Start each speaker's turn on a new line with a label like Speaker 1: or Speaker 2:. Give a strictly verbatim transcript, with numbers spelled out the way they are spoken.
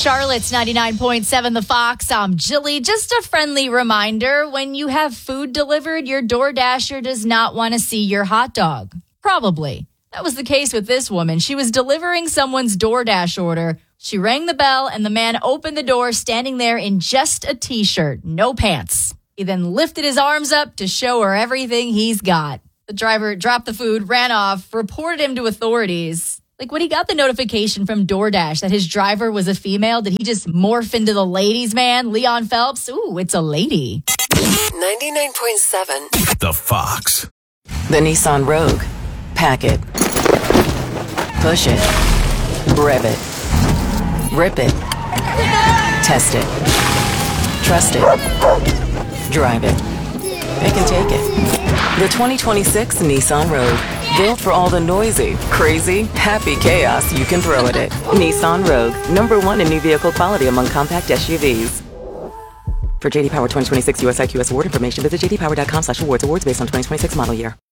Speaker 1: Charlotte's ninety-nine point seven The Fox. I'm Jilly. Just a friendly reminder, when you have food delivered, your DoorDasher does not want to see your hot dog. Probably. That was the case with this woman. She was delivering someone's DoorDash order. She rang the bell, and the man opened the door standing there in just a T-shirt, no pants. He then lifted his arms up to show her everything he's got. The driver dropped the food, ran off, reported him to authorities. Like, when he got the notification from DoorDash that his driver was a female, did he just morph into the ladies' man, Leon Phelps? Ooh, it's a lady.
Speaker 2: ninety-nine point seven
Speaker 3: The Fox.
Speaker 4: The Nissan Rogue. Pack it. Push it. Rev it. Rip it. Test it. Trust it. Drive it. Pick and take it. The twenty twenty-six Nissan Rogue. Built for all the noisy, crazy, happy chaos you can throw at it. Nissan Rogue. Number one in new vehicle quality among compact S U Vs. For J D Power twenty twenty-six U S I Q S award information, visit j d power dot com slash awards. Awards based on twenty twenty-six model year.